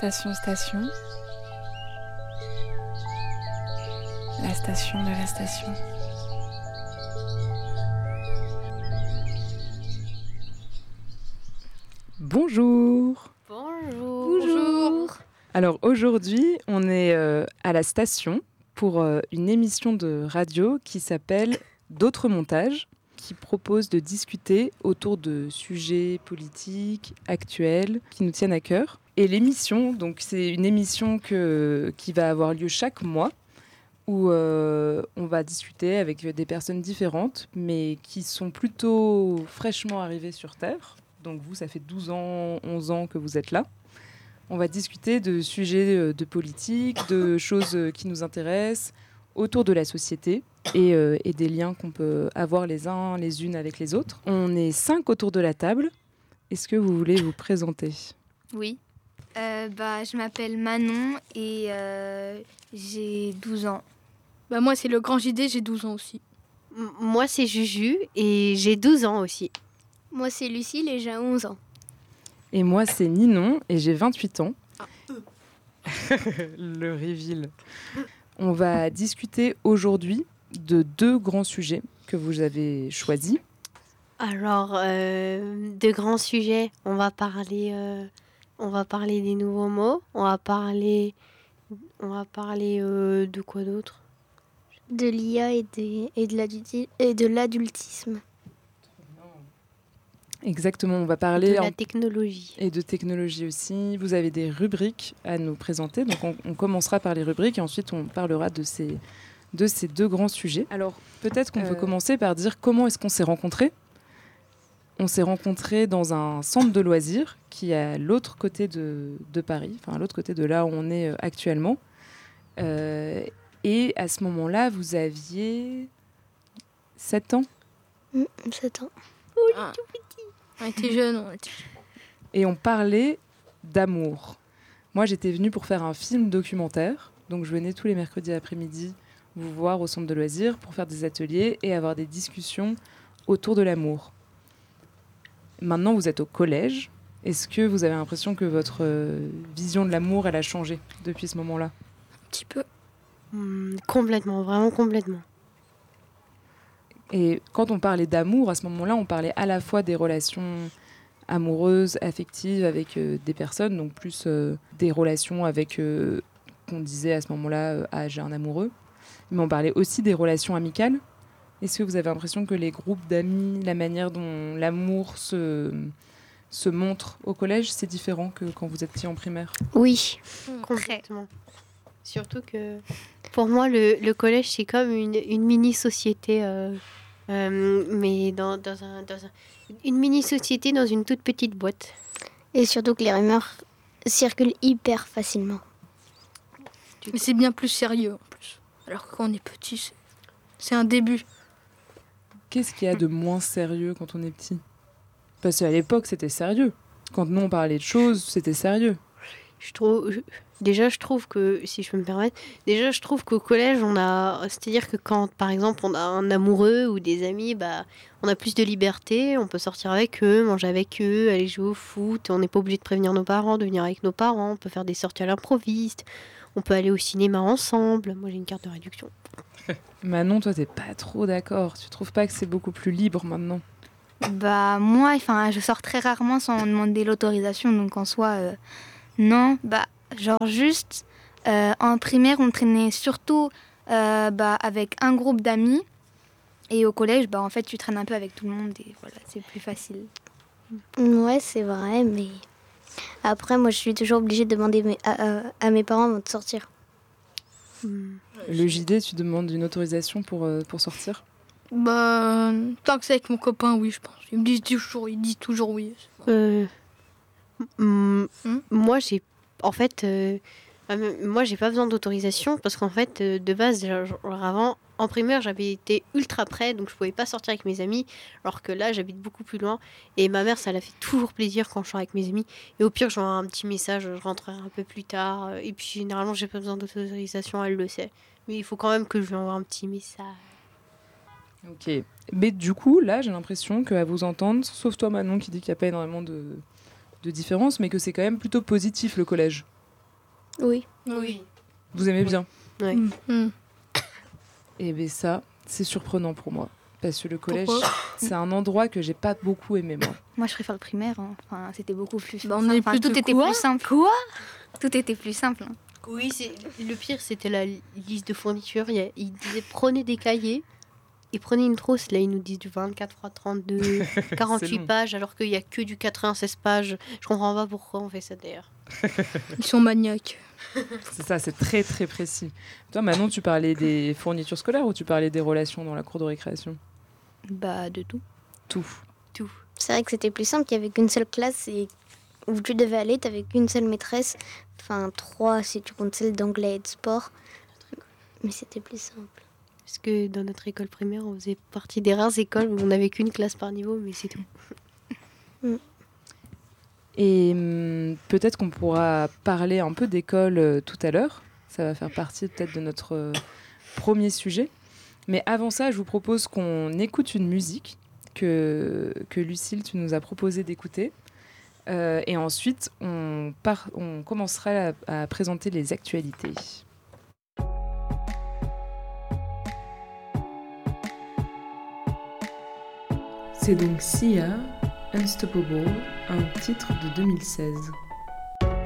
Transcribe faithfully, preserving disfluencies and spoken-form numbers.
Station, station. La station de la station. Bonjour. Bonjour. Bonjour. Alors aujourd'hui, on est euh, à la station pour euh, une émission de radio qui s'appelle D'autres montages, qui propose de discuter autour de sujets politiques, actuels, qui nous tiennent à cœur. Et l'émission, donc c'est une émission que, qui va avoir lieu chaque mois, où euh, on va discuter avec des personnes différentes, mais qui sont plutôt fraîchement arrivées sur Terre. Donc vous, ça fait douze ans, onze ans que vous êtes là. On va discuter de sujets de politique, de choses qui nous intéressent, autour de la société et, euh, et des liens qu'on peut avoir les uns les unes avec les autres. On est cinq autour de la table. Est-ce que vous voulez vous présenter ? Oui. Euh, bah, je m'appelle Manon et euh, j'ai douze ans. Bah moi, c'est le grand J D, j'ai douze ans aussi. M- Moi, c'est Juju et j'ai douze ans aussi. Moi, c'est Lucille et j'ai onze ans. Et moi, c'est Ninon et j'ai vingt-huit ans. Ah, euh. Le reveal. On va discuter aujourd'hui de deux grands sujets que vous avez choisis. Alors, euh, de grands sujets, on va parler, euh, on va parler des nouveaux mots, on va parler, on va parler euh, de quoi d'autre ? De l'I A et, des, et, de l'adulti- et de l'adultisme. Exactement, on va parler De la en... technologie. et de technologie aussi. Vous avez des rubriques à nous présenter, donc on, on commencera par les rubriques et ensuite on parlera de ces, de ces deux grands sujets. Alors peut-être qu'on euh... peut commencer par dire comment est-ce qu'on s'est rencontrés. On s'est rencontrés dans un centre de loisirs qui est à l'autre côté de, de Paris, enfin à l'autre côté de là où on est actuellement. Euh, et à ce moment-là, vous aviez sept ans. Mmh, sept ans. Oui, ah. tout petit. On était jeunes, on était... Et on parlait d'amour. Moi, j'étais venue pour faire un film documentaire. Donc, je venais tous les mercredis après-midi vous voir au centre de loisirs pour faire des ateliers et avoir des discussions autour de l'amour. Maintenant, vous êtes au collège. Est-ce que vous avez l'impression que votre euh, vision de l'amour, elle a changé depuis ce moment-là ? Un petit peu. Mmh, complètement, vraiment complètement. Et quand on parlait d'amour, à ce moment-là, on parlait à la fois des relations amoureuses, affectives avec euh, des personnes, donc plus euh, des relations avec, euh, qu'on disait à ce moment-là, euh, ah, j'ai un amoureux. Mais on parlait aussi des relations amicales. Est-ce que vous avez l'impression que les groupes d'amis, la manière dont l'amour se, se montre au collège, c'est différent que quand vous étiez en primaire ? Oui, complètement. Surtout que pour moi, le, le collège, c'est comme une, une mini-société, euh, euh, mais dans, dans, un, dans un, une mini-société dans une toute petite boîte. Et surtout que les rumeurs circulent hyper facilement. Mais c'est bien plus sérieux en plus. Alors que quand on est petit, c'est, c'est un début. Qu'est-ce qu'il y a de moins sérieux quand on est petit ? Parce qu'à l'époque, c'était sérieux. Quand nous, on parlait de choses, c'était sérieux. Je trouve, je, déjà, je trouve que, si je peux me permettre, déjà, je trouve qu'au collège, on a, c'est-à-dire que quand, par exemple, on a un amoureux ou des amis, bah, on a plus de liberté, on peut sortir avec eux, manger avec eux, aller jouer au foot, on n'est pas obligé de prévenir nos parents, de venir avec nos parents, on peut faire des sorties à l'improviste, on peut aller au cinéma ensemble. Moi, j'ai une carte de réduction. Manon, toi, t'es pas trop d'accord. Tu trouves pas que c'est beaucoup plus libre maintenant ? Bah moi, enfin, je sors très rarement sans demander l'autorisation, donc en soi, euh, non. Bah genre juste euh, en primaire, on traînait surtout euh, bah avec un groupe d'amis, et au collège, bah en fait, tu traînes un peu avec tout le monde et voilà, c'est plus facile. Ouais, c'est vrai, mais après, moi, je suis toujours obligée de demander mes, à, à, à mes parents avant de sortir. Hmm. Le J D, tu demandes une autorisation pour, euh, pour sortir ? Bah, tant que c'est avec mon copain, oui, je pense. Il me dit toujours, il dit toujours oui. Euh, mm, mm. Moi, j'ai... En fait, euh, moi, j'ai pas besoin d'autorisation parce qu'en fait, euh, de base, genre, avant, en primaire, j'avais été ultra près, donc je pouvais pas sortir avec mes amis, alors que là, j'habite beaucoup plus loin. Et ma mère, ça la fait toujours plaisir quand je sors avec mes amis. Et au pire, j'envoie un petit message, je rentrerai un peu plus tard. Et puis, généralement, j'ai pas besoin d'autorisation, elle le sait. Mais il faut quand même que je lui envoie un petit message. Ok. Mais du coup, là, j'ai l'impression qu'à vous entendre, sauf toi, Manon, qui dit qu'il n'y a pas énormément de, de différence, mais que c'est quand même plutôt positif, le collège. Oui. Oui. Vous aimez bien? Ouais. Mm. Eh bien ça, c'est surprenant pour moi. Parce que le collège, Pourquoi c'est un endroit que j'ai pas beaucoup aimé, moi. Moi, je préfère le primaire. Hein. Enfin, c'était beaucoup plus. Bah, on est enfin, plutôt tout était quoi plus simple. Quoi Tout était plus simple. Hein. Oui, c'est le pire, c'était la li- liste de fournitures. Il, y a- il disait prenez des cahiers et prenez une trousse. Là, ils nous disent du vingt-quatre fois trente-deux, C'est quarante-huit long. pages, alors qu'il y a que du quatre-vingt-seize pages. Je comprends pas pourquoi on fait ça d'ailleurs. Ils sont maniaques. C'est ça, c'est très très précis. Toi, Manon, tu parlais des fournitures scolaires ou tu parlais des relations dans la cour de récréation? Bah, de tout. Tout. C'est vrai que c'était plus simple, il n'y avait qu'une seule classe et où tu devais aller, tu n'avais qu'une seule maîtresse. Enfin, trois si tu comptes celle d'anglais et de sport. Mais c'était plus simple. Parce que dans notre école primaire, on faisait partie des rares écoles où on n'avait qu'une classe par niveau, mais c'est tout. Et hum, peut-être qu'on pourra parler un peu d'école euh, tout à l'heure. Ça va faire partie peut-être de notre euh, premier sujet. Mais avant ça, je vous propose qu'on écoute une musique que, que Lucille, tu nous as proposé d'écouter. Euh, et ensuite, on, part, on commencera à, à présenter les actualités. C'est donc Sia, Unstoppable, un titre de deux mille seize.